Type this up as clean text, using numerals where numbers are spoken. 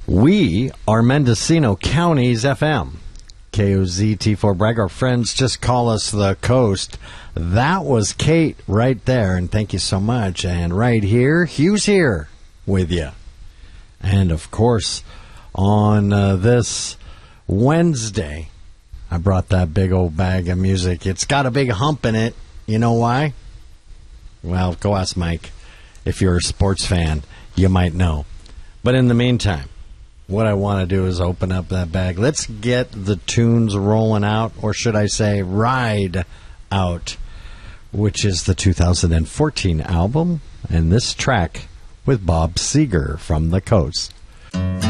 We are Mendocino County's FM. KOZT4 Bragg. Our friends just call us the Coast. That was Kate right there, and thank you so much. And right here, Hugh's here with you. And, of course, on this Wednesday, I brought that big old bag of music. It's got a big hump in it. You know why? Well, go ask Mike. If you're a sports fan, you might know. But in the meantime, what I want to do is open up that bag. Let's get the tunes rolling out, or should I say ride out, which is the 2014 album, and this track with Bob Seger from the Coast.